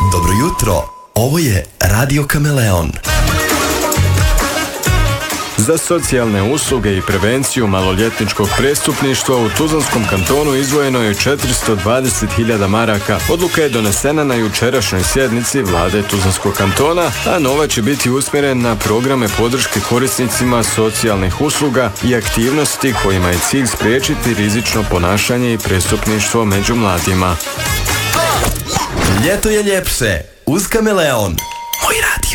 Dobro jutro, ovo je Radio Kameleon. Za socijalne usluge i prevenciju maloljetničkog prestupništva u Tuzlanskom kantonu izdvojeno je 420.000 maraka. Odluka je donesena na jučerašnjoj sjednici vlade Tuzlanskog kantona, a novac će biti usmjeren na programe podrške korisnicima socijalnih usluga i aktivnosti kojima je cilj spriječiti rizično ponašanje i prestupništvo među mladima. Ljeto je ljepše uz Kameleon. Moj radio.